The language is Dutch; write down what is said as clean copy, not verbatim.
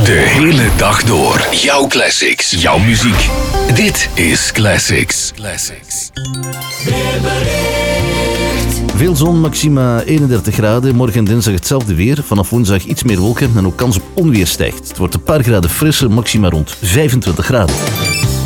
De hele dag door. Jouw classics. Jouw muziek. Dit is Classics. Veel zon, maxima 31 graden. Morgen en dinsdag hetzelfde weer. Vanaf woensdag iets meer wolken en ook kans op onweer stijgt. Het wordt een paar graden frisser, maxima rond 25 graden.